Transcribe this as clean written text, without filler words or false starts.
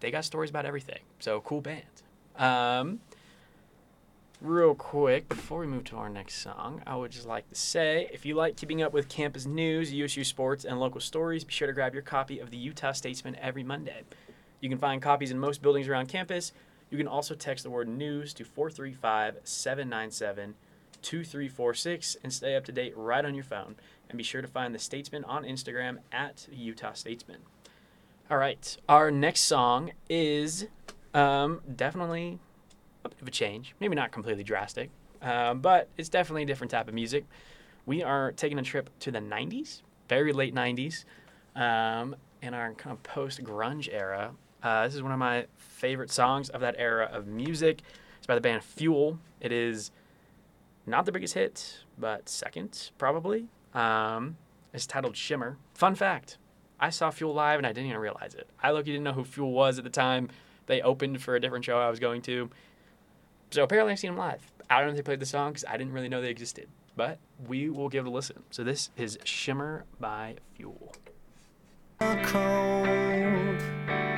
they got stories about everything. So cool band. Real quick, before we move to our next song, I would just like to say, if you like keeping up with campus news, USU sports, and local stories, be sure to grab your copy of the Utah Statesman every Monday. You can find copies in most buildings around campus. You can also text the word news to 435-797-2346 and stay up to date right on your phone. And be sure to find the Statesman on Instagram at Utah Statesman. All right, our next song is definitely a bit of a change. Maybe not completely drastic, but it's definitely a different type of music. We are taking a trip to the 90s, very late 90s, in our kind of post-grunge era. This is one of my favorite songs of that era of music. It's by the band Fuel. It is not the biggest hit, but second, probably. It's titled Shimmer. Fun fact, I saw Fuel live and I didn't even realize it. I didn't know who Fuel was at the time. They opened for a different show I was going to. So apparently I've seen them live. I don't know if they played the song because I didn't really know they existed. But we will give it a listen. So this is Shimmer by Fuel. Cold